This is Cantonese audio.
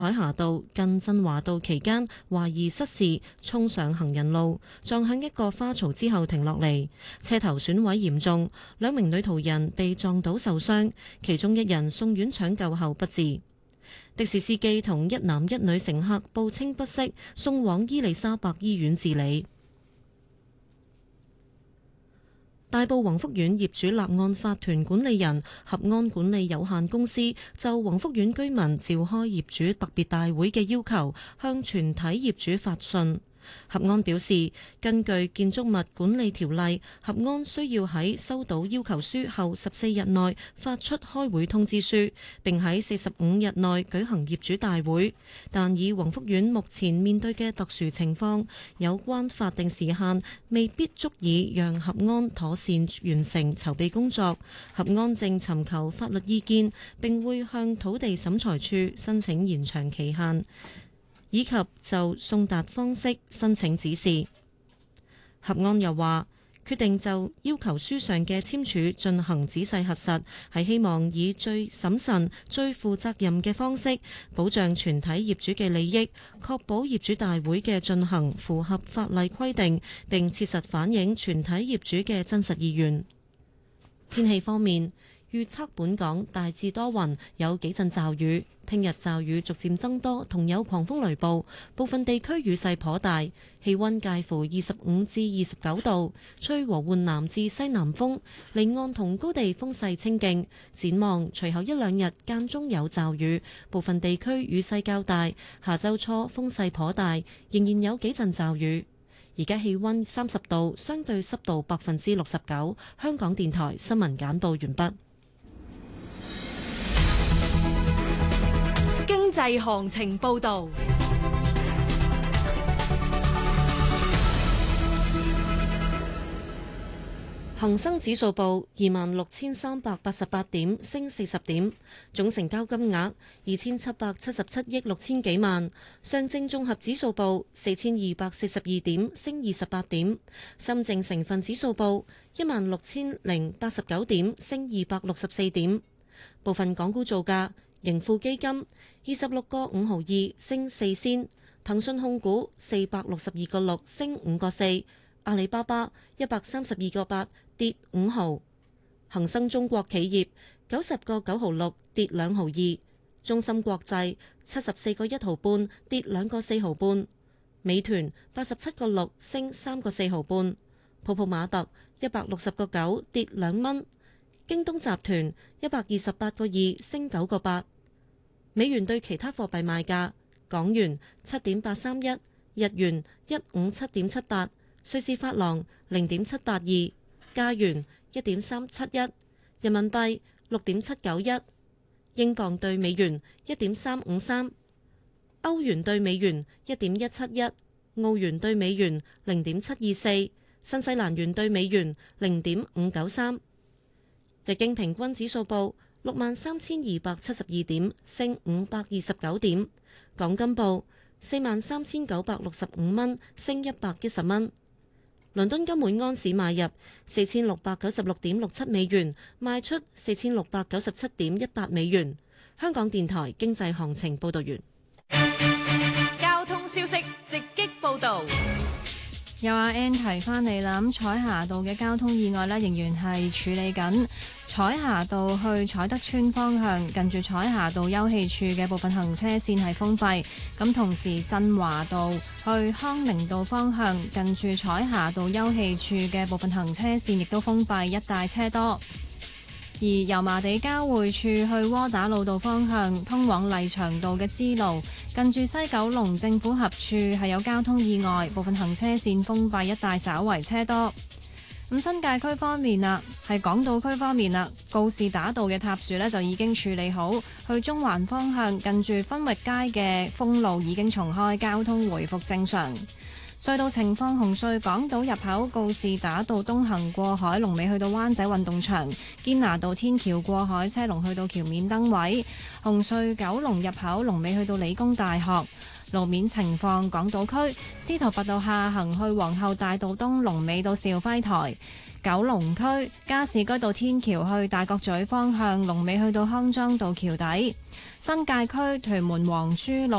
海霞道近振華道期間懷疑失事衝上行人路，撞向一個花槽之後停落嚟，車頭損毀嚴重，兩名女途人被撞倒受傷，其中一人送院搶救後不治。的士司機同一男一女乘客報稱不適，送往伊利沙伯醫院治理。大埔宏福苑業主立案法團管理人合安管理有限公司就宏福苑居民召開業主特別大會嘅要求，向全體業主發信。合安表示，根據建築物管理條例，合安需要喺收到要求書後14日內發出開會通知書，並喺45日內舉行業主大會。但以宏福苑目前面對嘅特殊情況，有關法定時限未必足以讓合安妥善完成籌備工作。合安正尋求法律意見，並會向土地審裁處申請延長期限，以及就送達方式申請指示。合安又話，決定就要求書上嘅簽署進行仔細核實，係希望以最審慎、最負責任嘅方式保障全體業主嘅利益，確保業主大會嘅進行符合法例規定，並切實反映全體業主嘅真實意願。天氣方面，預測本港大致多雲，有幾陣驟雨。聽日驟雨逐漸增多，同有狂風雷暴，部分地區雨勢頗大。氣溫介乎25至29度，吹和緩南至西南風，離岸同高地風勢清勁。展望隨後一兩日間中有驟雨，部分地區雨勢較大。下周初風勢頗大，仍然有幾陣驟雨。而家氣溫30度，相對濕度69%。香港電台新聞簡報完畢。 經濟行情報道。 恒生指數報26,388點，升40點，總成交金額2,777億6千幾萬。上證綜合指數報4,242點，升28點。深證成分指數報16,089點，升264點。部分港股造價：盈富基金26個5毫2，升4仙；騰訊控股462個6，升5個4；阿里巴巴132個8，跌5毫；恒生中國企業90個9毫6，跌2毫2；中芯國際74個1毫半，跌2個4毫半；美團87個6，升3個4毫半；泡泡瑪特160個9，跌2蚊；京東集團128個2，升9個8。美元對其他貨幣賣價：港元7.831，日元157.78，瑞士法郎0.782，加元1.371，人民幣6.791，英鎊對美元1.353，歐元對美元1.171，澳元對美元0.724，新西蘭元對美元0.593。日經平均指數報63,272點，升529點。港金報43,965蚊，升110蚊。倫敦金每安士買入4,696.67美元，賣出4,697.18美元。香港電台經濟行情報道完。 交通消息直擊報道。 有阿 Ann 提翻你啦，咁彩霞道嘅交通意外呢，仍然係處理緊。彩霞道去彩德邨方向，近住彩霞道休憩處嘅部分行車線係封閉。咁同時，振華道去康寧道方向，近住彩霞道休憩處嘅部分行車線亦都封閉，一帶車多。而油麻地交匯處去窩打老道方向，通往麗翔道嘅支路，近住西九龍政府合署係有交通意外，部分行車線封閉，一帶稍為車多。咁新界區方面啦，係港島區方面啦，告士打道嘅塌樹呢就已經處理好，去中環方向近住分域街嘅封路已經重開，交通回復正常。隧道情況：紅隧港島入口告士打道東行過海，龍尾去到灣仔運動場；堅拿道天橋過海車龍去到橋面燈位。紅隧九龍入口龍尾去到理工大學。路面情況：港島區司徒拔道下行去皇后大道東龍尾到肇輝台。 九龍區加士居道天橋去大角咀方向，龍尾去到康莊道橋底；新界區屯門皇珠路